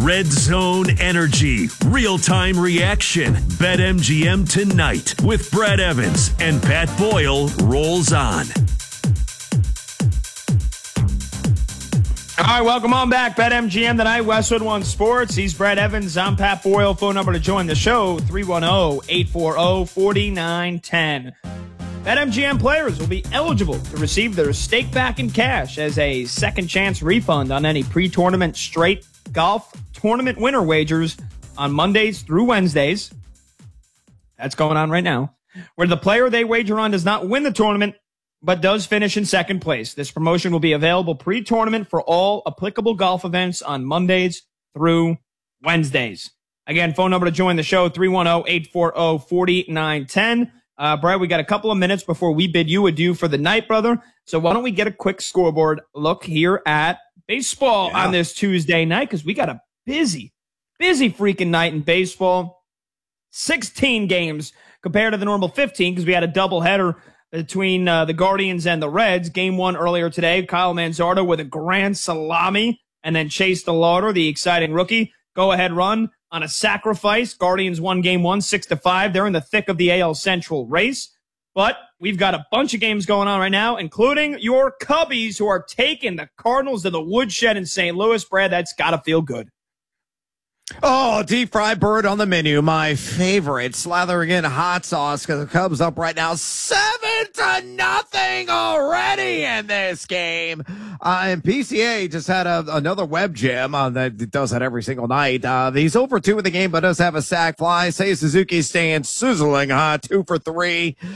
Red Zone Energy, real-time reaction. BetMGM tonight with Brad Evans and Pat Boyle rolls on. All right, welcome on back. BetMGM tonight, Westwood One Sports. He's Brad Evans. I'm Pat Boyle. Phone number to join the show, 310-840-4910. BetMGM players will be eligible to receive their stake back in cash as a second chance refund on any pre-tournament straight golf tournament winner wagers on Mondays through Wednesdays. That's going on right now. Where the player they wager on does not win the tournament, but does finish in second place. This promotion will be available pre-tournament for all applicable golf events on Mondays through Wednesdays. Again, phone number to join the show, 310-840-4910. Brad, we got a couple of minutes before we bid you adieu for the night, brother. So why don't we get a quick scoreboard look here at baseball on this Tuesday night, because we got a busy freaking night in baseball. 16 games compared to the normal 15 because we had a doubleheader between the Guardians and the Reds. Game one earlier today, Kyle Manzardo with a grand salami, and then Chase DeLauder, the exciting rookie, go-ahead run on a sacrifice. Guardians won game one, 6-5. They're in the thick of the AL Central race. But we've got a bunch of games going on right now, including your Cubbies, who are taking the Cardinals to the woodshed in St. Louis. Brad, that's got to feel good. Oh, deep fried bird on the menu, my favorite. Slathering in hot sauce because the Cubs up right now 7-0 already in this game. And PCA just had another web jam that does that every single night. He's over 2 in the game, but does have a sac fly. Seiya Suzuki staying sizzling hot, 2 for 3.